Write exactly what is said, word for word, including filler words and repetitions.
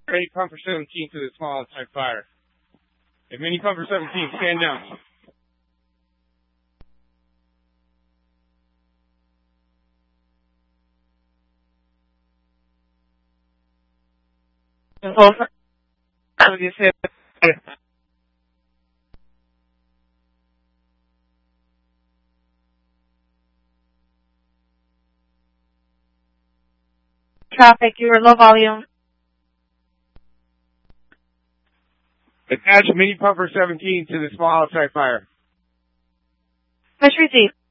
Ready pumper seventeen to the small outside fire. Hey, mini pumper seventeen, stand down. Over. So you said. Traffic, you are low volume. Attach mini pumper seventeen to the small outside fire. Push receive.